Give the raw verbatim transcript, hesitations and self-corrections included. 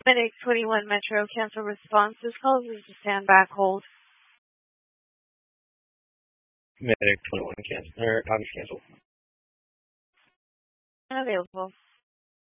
Medic twenty-one Metro, cancel response. This call is to stand back, hold. Medic twenty-one cancel, or copy cancel. Unavailable.